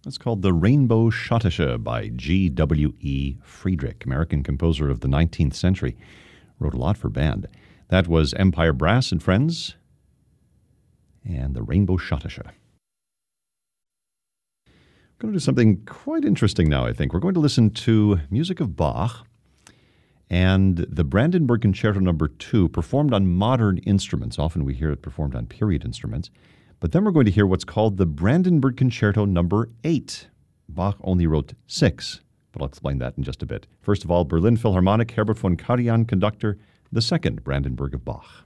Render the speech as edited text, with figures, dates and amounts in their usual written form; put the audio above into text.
It's called The Rainbow Schottische by G.W.E. Friedrich, American composer of the 19th century. Wrote a lot for band. That was Empire Brass and Friends and The Rainbow Schottische. We're going to do something quite interesting now, I think. We're going to listen to music of Bach and the Brandenburg Concerto No. 2 performed on modern instruments. Often we hear it performed on period instruments. But then we're going to hear what's called the Brandenburg Concerto No. 8. Bach only wrote 6, but I'll explain that in just a bit. First of all, Berlin Philharmonic, Herbert von Karajan, conductor, the second Brandenburg of Bach.